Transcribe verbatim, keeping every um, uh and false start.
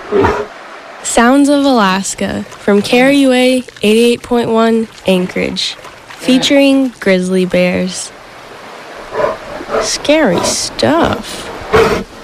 Sounds of Alaska from K R U A eighty-eight point one Anchorage, featuring grizzly bears. Scary stuff.